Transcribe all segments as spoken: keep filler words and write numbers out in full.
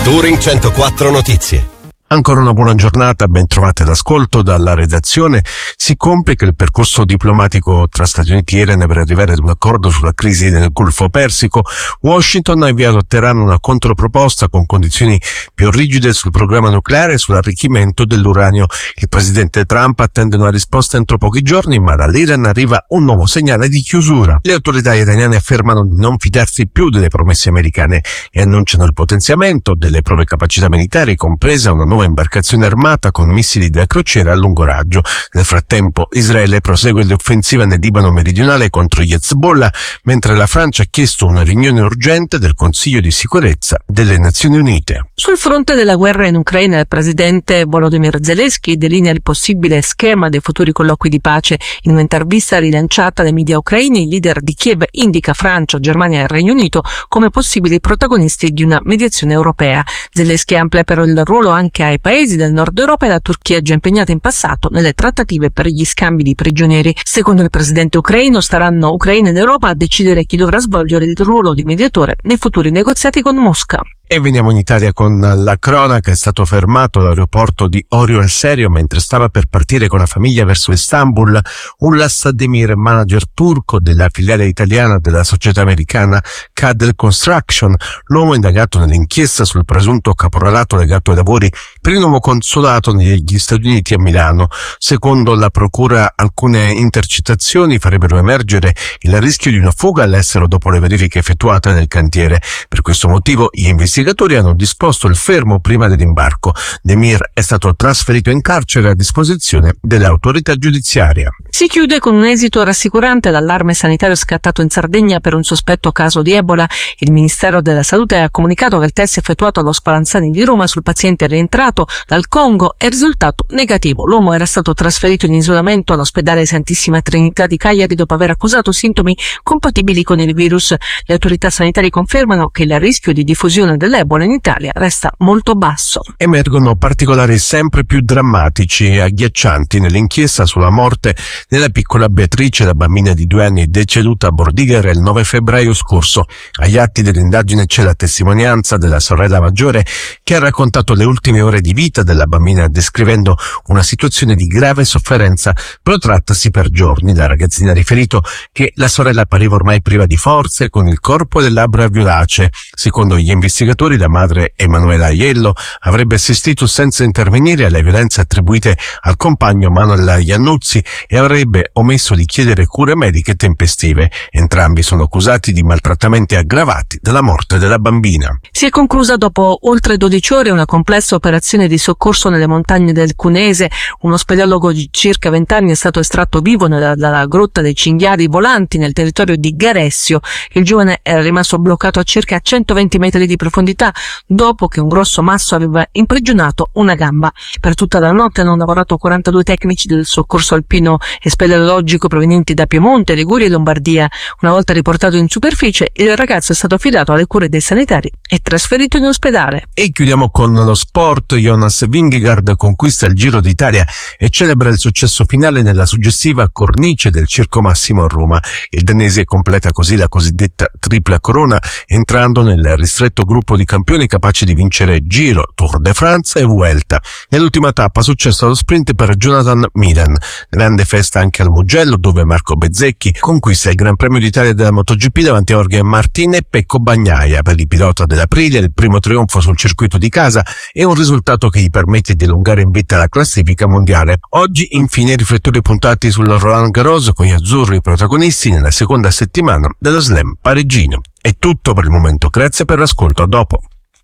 Touring centoquattro Notizie. Ancora una buona giornata, ben trovate all'ascolto dalla redazione. Si complica il percorso diplomatico tra Stati Uniti e Iran per arrivare ad un accordo sulla crisi nel Golfo Persico. Washington ha inviato a Teheran una controproposta con condizioni più rigide sul programma nucleare e sull'arricchimento dell'uranio. Il presidente Trump attende una risposta entro pochi giorni, ma dall'Iran arriva un nuovo segnale di chiusura. Le autorità iraniane affermano di non fidarsi più delle promesse americane e annunciano il potenziamento delle proprie capacità militari, compresa una nuova imbarcazione armata con missili da crociera a lungo raggio. Nel frattempo Israele prosegue l'offensiva nel Libano meridionale contro gli Hezbollah, mentre la Francia ha chiesto una riunione urgente del Consiglio di sicurezza delle Nazioni Unite. Sul fronte della guerra in Ucraina, il presidente Volodymyr Zelensky delinea il possibile schema dei futuri colloqui di pace. In un'intervista rilanciata dai media ucraini, il leader di Kiev indica Francia, Germania e Regno Unito come possibili protagonisti di una mediazione europea. Zelensky amplia però il ruolo anche ai paesi del nord Europa e la Turchia, già impegnata in passato nelle trattative per gli scambi di prigionieri. Secondo il presidente ucraino, staranno Ucraina ed Europa a decidere chi dovrà svolgere il ruolo di mediatore nei futuri negoziati con Mosca. E veniamo in Italia con la cronaca. È stato fermato all'aeroporto di Orio al Serio mentre stava per partire con la famiglia verso Istanbul un Lassademir, manager turco della filiale italiana della società americana Cadel Construction, l'uomo indagato nell'inchiesta sul presunto caporalato legato ai lavori per il nuovo consolato negli Stati Uniti a Milano. Secondo la procura, alcune intercettazioni farebbero emergere il rischio di una fuga all'estero dopo le verifiche effettuate nel cantiere. Per questo motivo gli investigatori I investigatori hanno disposto il fermo prima dell'imbarco. Demir è stato trasferito in carcere a disposizione dell'autorità giudiziaria. Si chiude con un esito rassicurante l'allarme sanitario scattato in Sardegna per un sospetto caso di Ebola. Il Ministero della Salute ha comunicato che il test effettuato allo Spallanzani di Roma sul paziente rientrato dal Congo è risultato negativo. L'uomo era stato trasferito in isolamento all'ospedale Santissima Trinità di Cagliari dopo aver accusato sintomi compatibili con il virus. Le autorità sanitarie confermano che il rischio di diffusione dell'Ebola in Italia resta molto basso. Emergono particolari sempre più drammatici e agghiaccianti nell'inchiesta sulla morte della piccola Beatrice, la bambina di due anni deceduta a Bordighera il nove febbraio scorso. Agli atti dell'indagine c'è la testimonianza della sorella maggiore che ha raccontato le ultime ore di vita della bambina, descrivendo una situazione di grave sofferenza protrattasi per giorni. La ragazzina ha riferito che la sorella appariva ormai priva di forze, con il corpo e le labbra violacee. Secondo gli investigatori, la madre Emanuela Aiello avrebbe assistito senza intervenire alle violenze attribuite al compagno Manuel Iannuzzi e avrebbe omesso di chiedere cure mediche tempestive. Entrambi sono accusati di maltrattamenti aggravati della morte della bambina. Si è conclusa dopo oltre dodici ore una complessa operazione di soccorso nelle montagne del Cuneese. Uno speleologo di circa venti anni è stato estratto vivo nella, dalla grotta dei cinghiali volanti nel territorio di Garessio. Il giovane era rimasto bloccato a circa centoventi metri di profondità dopo che un grosso masso aveva imprigionato una gamba. Per tutta la notte hanno lavorato quarantadue tecnici del soccorso alpino e speleologico provenienti da Piemonte, Liguria e Lombardia. Una volta riportato in superficie, il ragazzo è stato affidato alle cure dei sanitari e trasferito in ospedale. E chiudiamo con lo sport. Jonas Vingegaard conquista il Giro d'Italia e celebra il successo finale nella suggestiva cornice del Circo Massimo a Roma. Il danese completa così la cosiddetta tripla corona, entrando nel ristretto gruppo di campioni capaci di vincere Giro, Tour de France e Vuelta. Nell'ultima tappa successo allo sprint per Jonathan Milan. Grande festa anche al Mugello, dove Marco Bezzecchi conquista il Gran Premio d'Italia della MotoGP davanti a Jorge Martin e Pecco Bagnaia. Per il pilota dell'Aprilia il primo trionfo sul circuito di casa è un risultato che gli permette di allungare in vetta la classifica mondiale. Oggi infine i riflettori puntati sul Roland Garros con gli azzurri protagonisti nella seconda settimana dello Slam parigino. È tutto per il momento, grazie per l'ascolto, a dopo.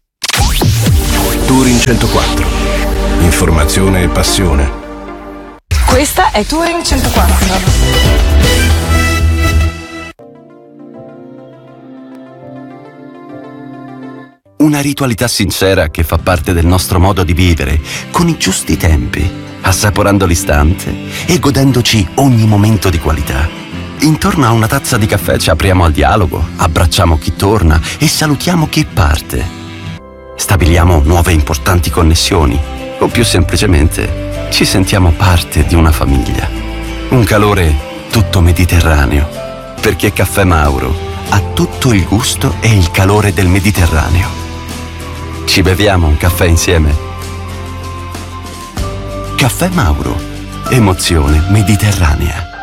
Touring centoquattro. Informazione e passione. Questa è Touring centoquattro. Una ritualità sincera che fa parte del nostro modo di vivere, con i giusti tempi, assaporando l'istante e godendoci ogni momento di qualità. Intorno a una tazza di caffè ci apriamo al dialogo, abbracciamo chi torna e salutiamo chi parte. Stabiliamo nuove importanti connessioni o più semplicemente ci sentiamo parte di una famiglia. Un calore tutto mediterraneo, perché Caffè Mauro ha tutto il gusto e il calore del Mediterraneo. Ci beviamo un caffè insieme? Caffè Mauro. Emozione mediterranea.